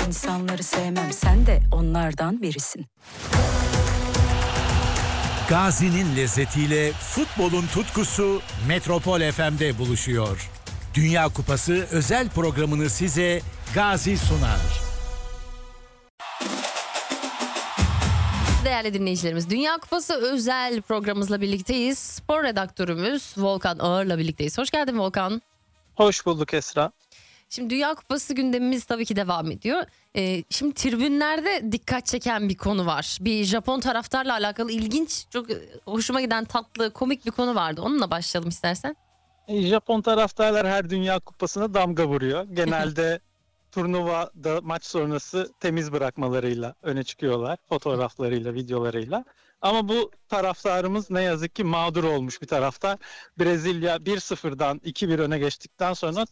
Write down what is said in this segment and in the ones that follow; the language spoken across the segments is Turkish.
İnsanları sevmem, sen de onlardan birisin. Gazi'nin lezzetiyle futbolun tutkusu Metropol FM'de buluşuyor. Dünya Kupası özel programını size Gazi sunar. Değerli dinleyicilerimiz, Dünya Kupası özel programımızla birlikteyiz. Spor redaktörümüz Volkan Ağır'la birlikteyiz. Hoş geldin Volkan. Hoş bulduk Esra. Şimdi Dünya Kupası gündemimiz tabii ki devam ediyor. Şimdi tribünlerde dikkat çeken bir konu var. Bir Japon taraftarla alakalı ilginç, çok hoşuma giden tatlı, komik bir konu vardı. Onunla başlayalım istersen. Japon taraftarlar her Dünya Kupası'na damga vuruyor. Genelde turnuvada maç sonrası temiz bırakmalarıyla öne çıkıyorlar. Fotoğraflarıyla, videolarıyla. Ama bu taraftarımız ne yazık ki mağdur olmuş bir taraftar. Brezilya 1-0'dan 2-1 öne geçtikten sonra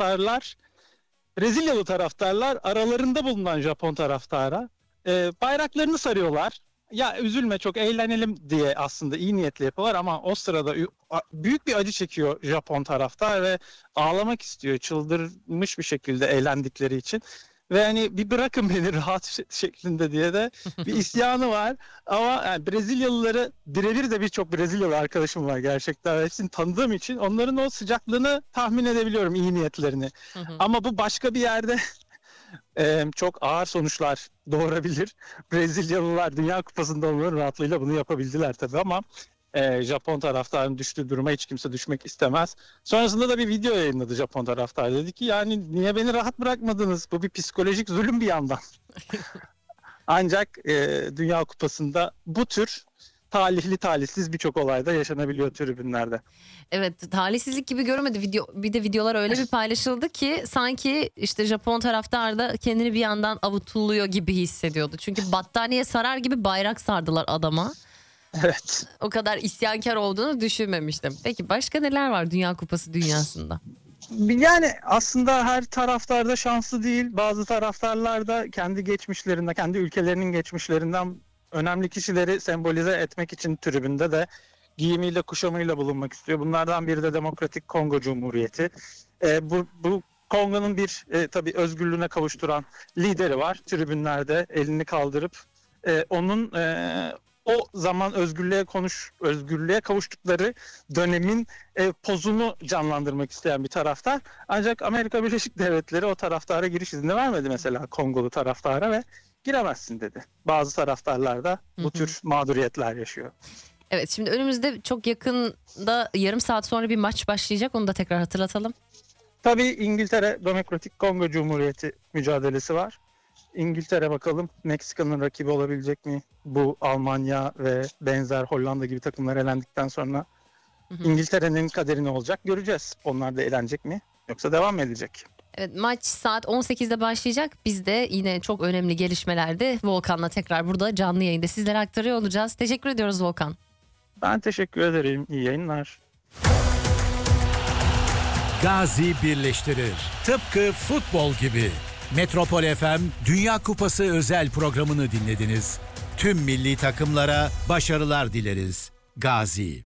Brezilyalı taraftarlar aralarında bulunan Japon taraftara bayraklarını sarıyorlar. Ya üzülme, çok eğlenelim diye aslında iyi niyetle yapıyorlar ama o sırada büyük bir acı çekiyor Japon taraftar ve ağlamak istiyor, çıldırmış bir şekilde eğlendikleri için. Ve hani bir bırakın beni rahat şeklinde diye de bir isyanı var. Ama yani Brezilyalıları birebir de birçok Brezilyalı arkadaşım var gerçekten. Hepsini tanıdığım için onların o sıcaklığını tahmin edebiliyorum, iyi niyetlerini. Ama bu başka bir yerde çok ağır sonuçlar doğurabilir. Brezilyalılar Dünya Kupası'nda onların rahatlığıyla bunu yapabildiler tabii ama Japon taraftarın düştüğü duruma hiç kimse düşmek istemez. Sonrasında da bir video yayınladı Japon taraftar. Dedi ki yani niye beni rahat bırakmadınız? Bu bir psikolojik zulüm bir yandan. Ancak Dünya Kupası'nda bu tür talihli talihsiz birçok olayda yaşanabiliyor tribünlerde. Evet, talihsizlik gibi görmedi. Bir de videolar öyle bir paylaşıldı ki sanki işte Japon taraftar da kendini bir yandan avutuluyor gibi hissediyordu. Çünkü battaniye sarar gibi bayrak sardılar adama. Evet. O kadar isyankar olduğunu düşünmemiştim. Peki başka neler var Dünya Kupası dünyasında? Yani aslında her taraftar da şanslı değil. Bazı taraftarlar da kendi geçmişlerinden, kendi ülkelerinin geçmişlerinden önemli kişileri sembolize etmek için tribünde de giyimiyle, kuşamıyla bulunmak istiyor. Bunlardan biri de Demokratik Kongo Cumhuriyeti. Bu Kongo'nun bir tabii özgürlüğüne kavuşturan lideri var. Tribünlerde elini kaldırıp onun o zaman özgürlüğe kavuştukları dönemin pozunu canlandırmak isteyen bir taraftar. Ancak Amerika Birleşik Devletleri o taraftara giriş izni vermedi mesela Kongolu taraftara ve giremezsin dedi. Bazı taraftarlar da bu tür mağduriyetler yaşıyor. Evet, şimdi önümüzde çok yakında yarım saat sonra bir maç başlayacak. Onu da tekrar hatırlatalım. Tabii İngiltere Demokratik Kongo Cumhuriyeti mücadelesi var. İngiltere bakalım Meksika'nın rakibi olabilecek mi? Bu Almanya ve benzer Hollanda gibi takımlar elendikten sonra İngiltere'nin kaderi ne olacak göreceğiz. Onlar da elenecek mi yoksa devam mı edecek? Evet, maç saat 18'de başlayacak. Biz de yine çok önemli gelişmelerde Volkan'la tekrar burada canlı yayında sizlere aktarıyor olacağız. Teşekkür ediyoruz Volkan. Ben teşekkür ederim. İyi yayınlar. Gazi birleştirir. Tıpkı futbol gibi. Metropol FM Dünya Kupası özel programını dinlediniz. Tüm milli takımlara başarılar dileriz. Gazi.